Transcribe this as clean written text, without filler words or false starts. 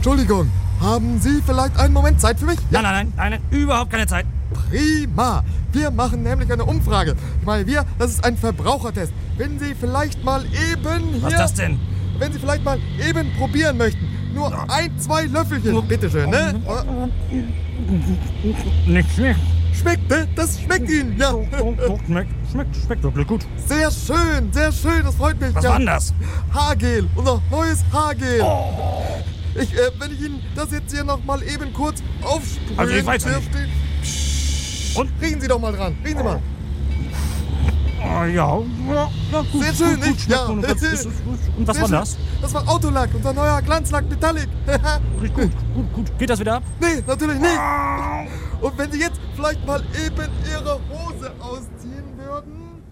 Entschuldigung, haben Sie vielleicht einen Moment Zeit für mich? Ja. Nein, überhaupt keine Zeit. Prima. Wir machen nämlich eine Umfrage. Ich meine, das ist ein Verbrauchertest. Wenn Sie vielleicht mal eben hier... Was ist das denn? Wenn Sie vielleicht mal eben probieren möchten. Nur 1, 2 Löffelchen. Bitteschön, ne? Nicht schlecht. Schmeckt, ne? Das schmeckt Ihnen, ja. Schmeckt wirklich gut. Sehr schön, das freut mich. Was war denn das? Haargel, unser neues Haargel. Wenn ich Ihnen das jetzt hier noch mal eben kurz aufsprühen Also ich weiß dürfte. Und? Riechen Sie doch mal dran, riechen Sie mal. Ja, gut. Sehr schön, gut, nicht? Ja. Und was Sehr war schön. das? Das war Autolack, unser neuer Glanzlack Metallic. Riecht gut. Geht das wieder ab? Nee, natürlich nicht. Und wenn Sie jetzt vielleicht mal eben Ihre Hose ausziehen.